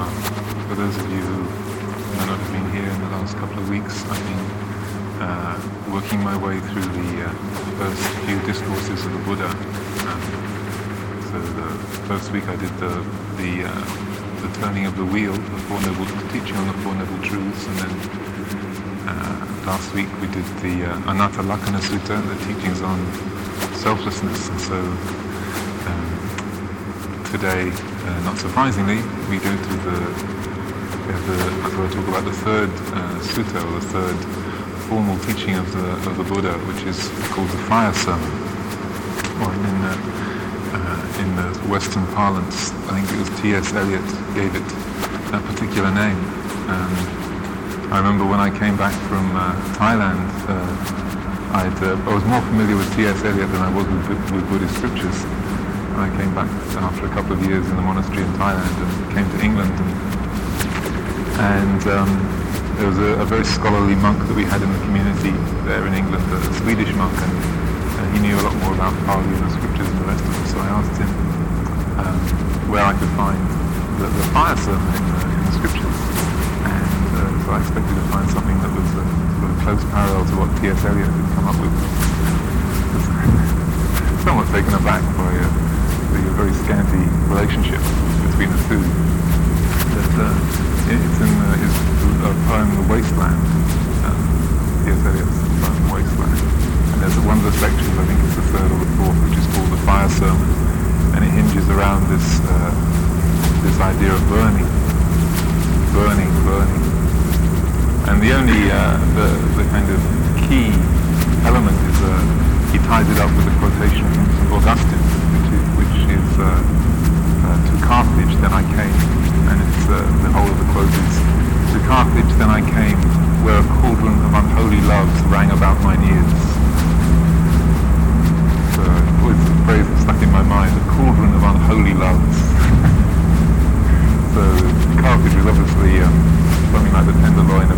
For those of you who may not have been here in the last couple of weeks, I've been working my way through the first few discourses of the Buddha. So the first week I did the turning of the wheel, the teaching on the Four Noble Truths, and then last week we did the Anatta Lakkhana Sutta, the teachings on selflessness. And so today, not surprisingly, we go to I'm going to talk about the third sutta, or the third formal teaching of the Buddha, which is called the Fire Sermon, or in the Western parlance, I think it was T.S. Eliot gave it that particular name. I remember when I came back from Thailand, I was more familiar with T.S. Eliot than I was with Buddhist scriptures. I came back after a couple of years in the monastery in Thailand and came to England, and there was a very scholarly monk that we had in the community there in England, a Swedish monk, and he knew a lot more about Pali and the scriptures than the rest of us, so I asked him where I could find the Fire Sermon in the scriptures, and so I expected to find something that was a sort of close parallel to what T.S. Eliot had come up with. Somewhat taken aback by the very scanty relationship between the two. But it's in his poem The Wasteland, T.S. Eliot's poem Wasteland. And there's one of the sections, I think it's the third or the fourth, which is called the Fire Sermon, and it hinges around this idea of burning. And the only the kind of key element is he ties it up with a quotation from St. Augustine, which is to Carthage then I came, and it's the whole of the quote is, to Carthage then I came, where a cauldron of unholy loves rang about mine ears. So always a phrase that stuck in my mind, a cauldron of unholy loves. So Carthage was obviously something like the tenderloin of